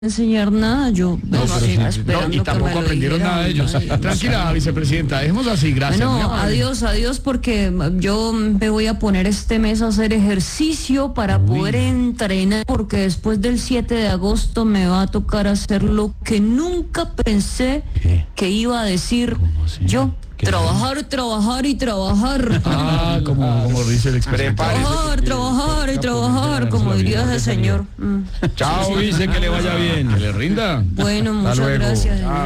enseñar nada, yo iba esperando y que tampoco me lo aprendieron dijeran. nada de ellos. Ay, Tranquila, vicepresidenta, dejemos así, gracias. muy Bueno, amable. adiós, porque yo me voy a poner este mes a hacer ejercicio para poder entrenar, porque después del 7 de agosto me va a tocar hacer lo que nunca pensé que iba a decir yo. Trabajar, trabajar y trabajar. Ah, como dice el expresidente. Trabajar, como diría ese señor. Chao, dice que le vaya bien. Que le rinda. Bueno, Hasta muchas luego. gracias. Chao.